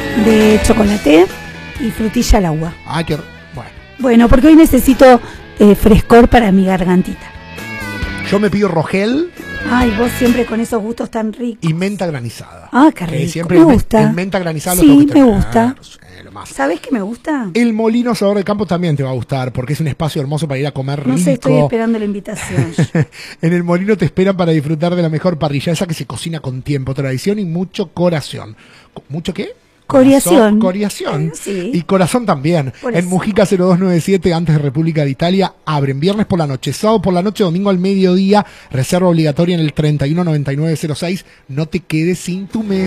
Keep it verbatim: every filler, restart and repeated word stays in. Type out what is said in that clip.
de chocolate y frutilla al agua. Ah, qué... Bueno. Bueno, porque hoy necesito eh, frescor para mi gargantita. Yo me pido Rogel. Ay, vos siempre con esos gustos tan ricos. Y menta granizada. Ah, qué rico. Siempre me el, gusta. El menta granizada sí, lo tengo que me tener. gusta. Eh, lo más. ¿Sabés qué me gusta? El Molino Sabor de Campo también te va a gustar, porque es un espacio hermoso para ir a comer rico. No sé, estoy esperando la invitación. En el Molino te esperan para disfrutar de la mejor parrilla, esa que se cocina con tiempo, tradición y mucho corazón. ¿Mucho qué? Coriación. Coriación. Eh, sí. Y corazón también. Por En eso. Mujica cero dos nueve siete, antes de República de Italia, abren viernes por la noche, sábado por la noche, domingo al mediodía. Reserva obligatoria en el treinta y uno noventa y nueve cero seis. No te quedes sin tu mesa.